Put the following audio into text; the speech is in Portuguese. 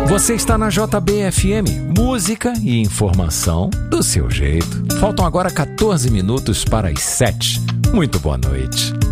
Você está na JBFM, música e informação do seu jeito. Faltam agora 14 minutos para as 7. Muito boa noite.